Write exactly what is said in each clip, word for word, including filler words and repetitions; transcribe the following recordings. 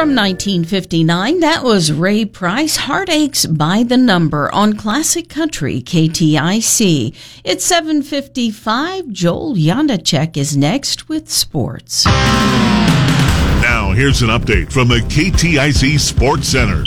From nineteen fifty-nine, that was Ray Price, Heartaches by the Number on Classic Country K T I C. It's seven fifty-five. Joel Janacek is next with sports. Now, here's an update from the K T I C Sports Center.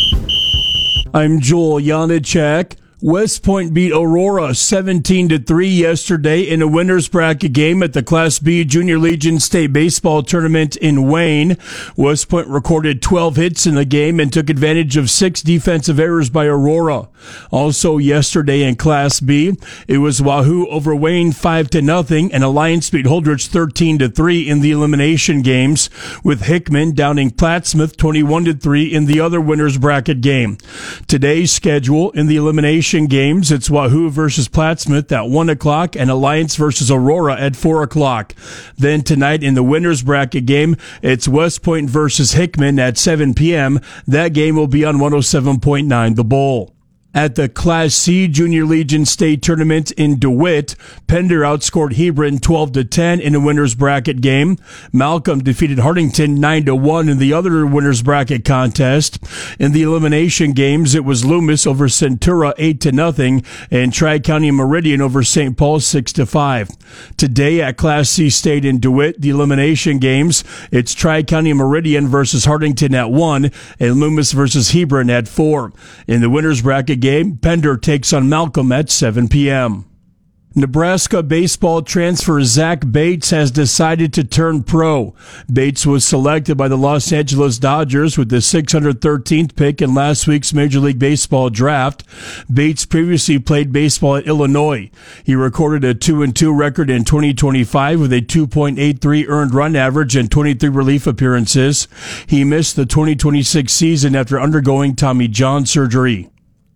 I'm Joel Janacek. West Point beat Aurora seventeen to three yesterday in a winner's bracket game at the Class B Junior Legion State Baseball Tournament in Wayne. West Point recorded twelve hits in the game and took advantage of six defensive errors by Aurora. Also yesterday in Class B, it was Wahoo over Wayne five to nothing, and Alliance beat Holdrege thirteen to three in the elimination games, with Hickman downing Plattsmouth twenty-one to three in the other winner's bracket game. Today's schedule in the elimination games, it's Wahoo versus Plattsmouth at one o'clock and Alliance versus Aurora at four o'clock. Then tonight in the winner's bracket game, it's West Point versus Hickman at seven p.m. That game will be on one oh seven point nine The Bull. At the Class C Junior Legion State Tournament in DeWitt, Pender outscored Hebron twelve to ten in a winner's bracket game. Malcolm defeated Hartington nine to one in the other winner's bracket contest. In the elimination games, it was Loomis over Centura eight to nothing and Tri-County Meridian over Saint Paul six to five. Today at Class C State in DeWitt, the elimination games, it's Tri-County Meridian versus Hartington at one and Loomis versus Hebron at four. In the winner's bracket game, game, Pender takes on Malcolm at seven p.m. Nebraska baseball transfer Zach Bates has decided to turn pro. Bates was selected by the Los Angeles Dodgers with the six hundred thirteenth pick in last week's Major League Baseball draft. Bates previously played baseball at Illinois. He recorded a two and two record in twenty twenty-five with a two point eight three earned run average and twenty-three relief appearances. He missed the twenty twenty-six season after undergoing Tommy John surgery.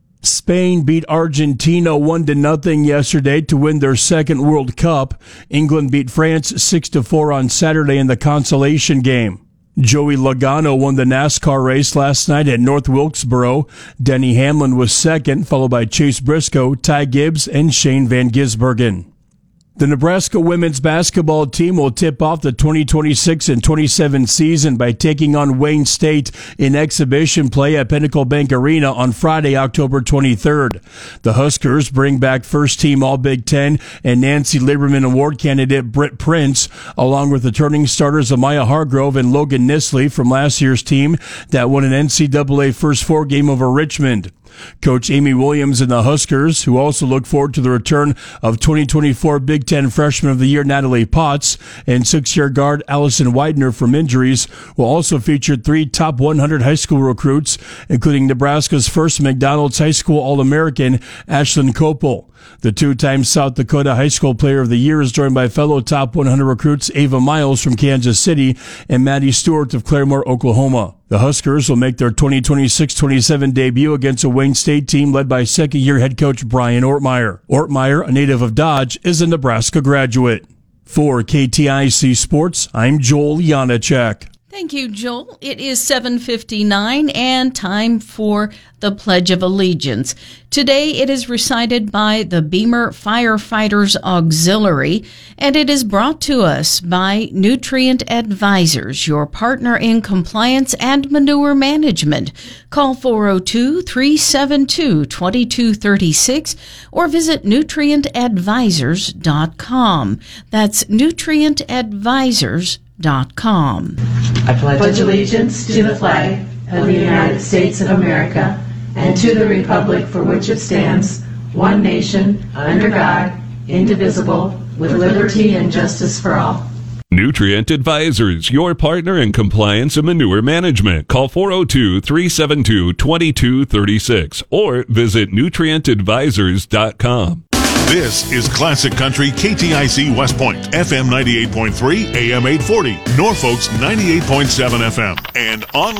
Spain beat Argentina one to nothing yesterday to win their second World Cup. England beat France six to four on Saturday in the consolation game. Joey Logano won the NASCAR race last night at North Wilkesboro. Denny Hamlin was second, followed by Chase Briscoe, Ty Gibbs, and Shane Van Gisbergen. The Nebraska women's basketball team will tip off the twenty twenty-six and twenty-seven season by taking on Wayne State in exhibition play at Pinnacle Bank Arena on Friday, October twenty-third. The Huskers bring back first-team All-Big Ten and Nancy Lieberman Award candidate Britt Prince, along with returning starters Amaya Hargrove and Logan Nisley from last year's team that won an N C double A First Four game over Richmond. Coach Amy Williams and the Huskers, who also look forward to the return of twenty twenty-four Big Ten Freshman of the Year Natalie Potts and six-year guard Allison Widener from injuries, will also feature three top one hundred high school recruits, including Nebraska's first McDonald's High School All-American, Ashlyn Copel. The two-time South Dakota High School Player of the Year is joined by fellow top one hundred recruits Ava Miles from Kansas City and Maddie Stewart of Claremore, Oklahoma. The Huskers will make their twenty twenty-six twenty-seven debut against a Wayne State team led by second-year head coach Brian Ortmeyer. Ortmeyer, a native of Dodge, is a Nebraska graduate. For K T I C Sports, I'm Joel Janacek. Thank you, Joel. It is seven fifty-nine and time for the Pledge of Allegiance. Today it is recited by the Beamer Firefighters Auxiliary, and it is brought to us by Nutrient Advisors, your partner in compliance and manure management. Call four oh two, three seven two, two two three six or visit nutrient advisors dot com. That's nutrient advisors dot com. I pledge allegiance to the flag of the United States of America and to the republic for which it stands, one nation, under God, indivisible, with liberty and justice for all. Nutrient Advisors, your partner in compliance and manure management. Call four oh two, three seven two, two two three six or visit nutrient advisors dot com. This is Classic Country K T I C West Point, F M ninety-eight point three, A M eight forty, Norfolk's ninety-eight point seven F M, and online.